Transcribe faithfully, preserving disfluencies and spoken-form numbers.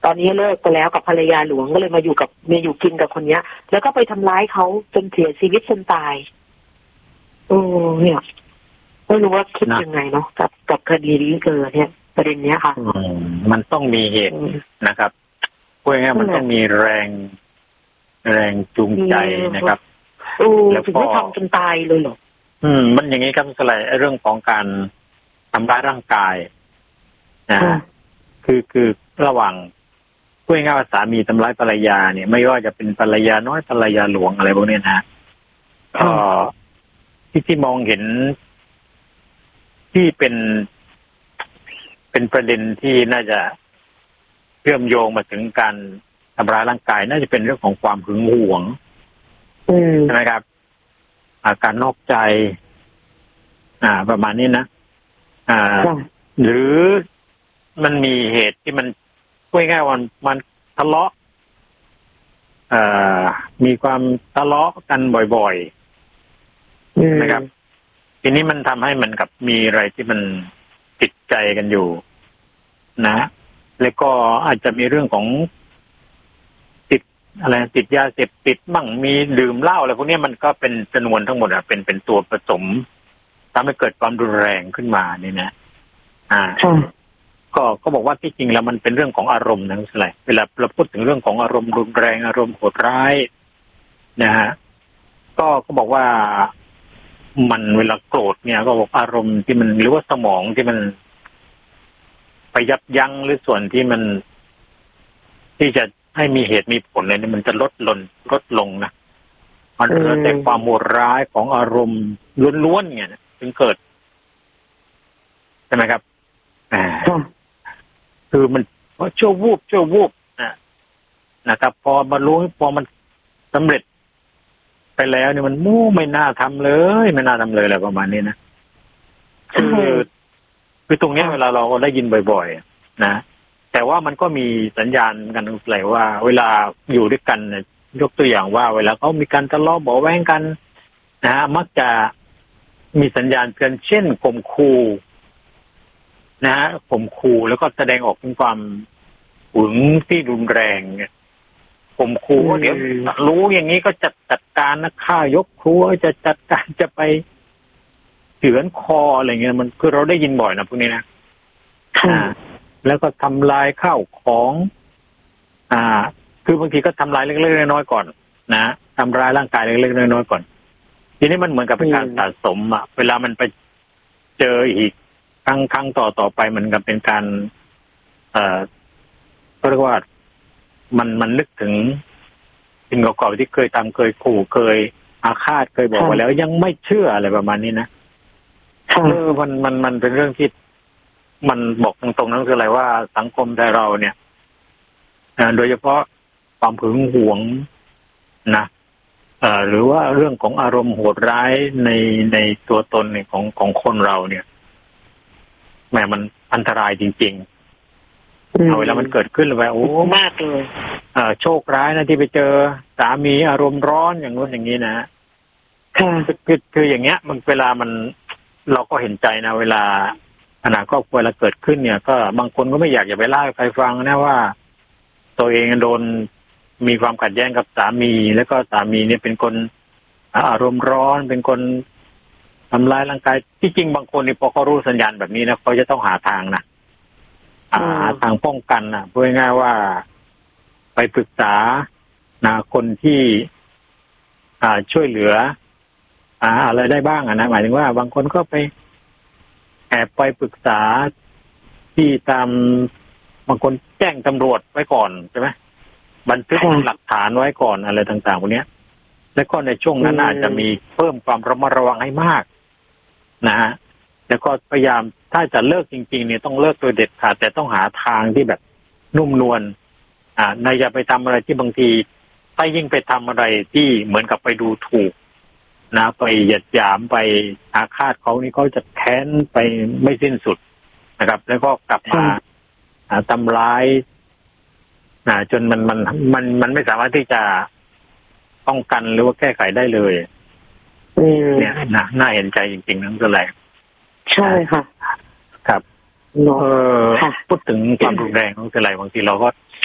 ตอนนี้เลิกไปแล้วกับภรรยาหลวงก็เลยมาอยู่กับมาอยู่กินกับคนเนี้ยแล้วก็ไปทำร้ายเขาจนเสียชีวิตจนตายโอ้เนี่ยไม่รู้ว่าคิดยังไงเนาะกับกับคดีนี้เกิดเนี่ยประเด็นเนี้ยค่ะมันต้องมีเหตุนะครับพูดง่ายๆมันต้องมีแรงแรงจูงใจนะครับแล้วถึงไม่ทำจนตายเลยเหรออืมมันอย่างนี้ครับสไลด์เรื่องของการทำร้ายร่างกายนะคือคือระหว่างพูดง่ายๆว่าสามีทำร้ายภรรยาเนี่ยไม่ว่าจะเป็นภรรยาน้อยภรรยาหลวงอะไรพวกนี้นะก็ที่ที่มองเห็นที่เป็นเป็นประเด็นที่น่าจะเชื่อมโยงมาถึงการทำร้ายร่างกายน่าจะเป็นเรื่องของความหึงหวงใช่ไหมครับอาการนอกใจ อ่า ประมาณนี้นะอ่าหรือมันมีเหตุที่มันพูดง่ายๆว่ามันทะเลาะเอ่อมีความทะเลาะกันบ่อยๆนะครับทีนี้มันทำให้มันกับมีอะไรที่มันติดใจกันอยู่นะแล้วก็อาจจะมีเรื่องของติดอะไรติดยาเสพติดบ้างมีดื่มเหล้าอะไรพวกนี้มันก็เป็นจำนวนทั้งหมดอ่ะเป็นเป็นตัวผสมทำให้เกิดความรุนแรงขึ้นมานี่นะอ่าก็ก็บอกว่าที่จริงแล้วมันเป็นเรื่องของอารมณ์นะอะไรเวลาเราพูดถึงเรื่องของอารมณ์รุนแรงอารมณ์โหดร้ายนะฮะก็ก็บอกว่ามันเวลาโกรธเนี่ยก็บอกอารมณ์ที่มันหรือว่าสมองที่มันไปยับยั้งหรือส่วนที่มันที่จะให้มีเหตุมีผลเนี่ยมันจะลดลงลดลงนะมันเหลือแต่ความโหดร้ายของอารมณ์ล้วนๆเนี่ยถึงเกิดใช่ไหมครับอ่าคือมันเพราะชั่ววูบชั่ววูบนะนะครับพอมารู้พอมันสำเร็จไปแล้วเนี่ยมันมู่ไม่น่าทำเลยไม่น่าทำเลยอะไรประมาณนี้นะคือคือตรงนี้เวลาเราได้ยินบ่อยๆนะแต่ว่ามันก็มีสัญญาณกันอะไรว่าเวลาอยู่ด้วยกันเนี่ยยกตัวอย่างว่าเวลาเขามีการทะเลาะเบาะแว้งกันนะฮะมักจะมีสัญญาณเตือนเช่นข่มขู่นะฮะข่มขู่แล้วก็แสดงออกถึงความหึงที่รุนแรงเนี่ยข่มขู่เดี๋ยวรู้อย่างนี้ก็จะจัดการนะฆ่ายกครัวจะจัดการจะไปเฉือนคออะไรเงี้ยมันคือเราได้ยินบ่อยนะพวกนี้นะอ่าแล้วก็ทำลายข้าวของอ่าคือบางทีก็ทำลายเล็กๆน้อยๆก่อนนะทำลายร่างกายเล็กๆน้อยๆก่อนทีนี้มันเหมือนกับเป็นการสะสมอ่ะเวลามันไปเจออีกครั้งครั้งต่อต่อไปมันก็เป็นการเอ่อก็เรียกว่ามันมันนึกถึงสิ่งเก่าๆที่เคยทำเคยขู่เคยอาฆาตเคยบอกไว้แล้วยังไม่เชื่ออะไรประมาณนี้นะเออมันมันมันเป็นเรื่องที่มันบอกตรงๆนั่นคืออะไรว่าสังคมไทยเราเนี่ยโดยเฉพาะความหึงหวงนะเอ่อหรือว่าเรื่องของอารมณ์โหดร้ายในในตัวตนของของคนเราเนี่ยแหมมันอันตรายจริงๆเอาเวลามันเกิดขึ้นเลยโอ้มากเลยเอ่อโชคร้ายนะที่ไปเจอสามีอารมณ์ร้อนอย่างนู้นอย่างนี้นะคือคืออย่างเงี้ยมันเวลามันเราก็เห็นใจนะเวลาขณะครอบครัวเราเกิดขึ้นเนี่ยก็บางคนก็ไม่อยากจะไปเล่าให้ใครฟังนะว่าตัวเองโดนมีความขัดแย้งกับสามีแล้วก็สามีเนี่ยเป็นคนอารมณ์ร้อนเป็นคนทำร้ายร่างกายที่จริงบางคนนี่พอเขารู้สัญญาณแบบนี้นะเขาจะต้องหาทางนะหาทางป้องกันนะพูดง่ายๆว่าไปปรึกษานะคนที่อ่าช่วยเหลืออ่าอะไรได้บ้างอ่ะนะหมายถึงว่าบางคนก็ไปแอบไปปรึกษาที่ตามบางคนแจ้งตำรวจไว้ก่อนใช่ไหมบันทึกหลักฐานไว้ก่อนอะไรต่างๆพวกนี้แล้วก็ในช่วงนั้นอาจจะมีเพิ่มความระมัดระวังให้มากนะฮะแล้วก็พยายามถ้าจะเลิกจริงๆเนี่ยต้องเลิกโดยเด็ดขาดแต่ต้องหาทางที่แบบนุ่มนวลอ่านายอย่าไปทำอะไรที่บางทีถ้ายิ่งไปทำอะไรที่เหมือนกับไปดูถูกนะไปหยัดหยามไปอาฆาตเขานี่เขาจะแค้นไปไม่สิ้นสุดนะครับแล้วก็กลับมาทำร้ายนะจนมันมันมันมันไม่สามารถที่จะป้องกันหรือว่าแก้ไขได้เลยเนี่ยนะน่าเห็นใจจริงๆนั่นก็แหละใช่ค่ะครับเออพูดถึงความรุนแรงของอะไรบางทีเราก็